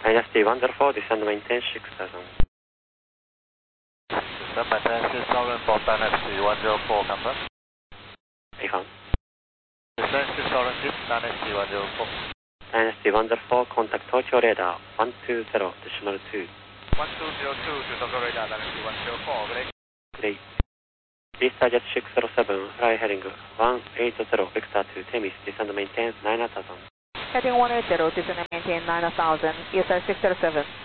Dynasty 104, descend maintain 6000. Descend maintain 6000 for Dynasty 104, confirm. Affirm. Descend 6000 feet, Dynasty 104. Dynasty 104, contact Tokyo radar 120.2. 1202 to Tokyo radar, Dynasty 104, great. Great. Vista Jet 607, fly heading 180, vector to Temis, descend maintain 9000. Heading 180, descend and maintain 9000, ESR 607.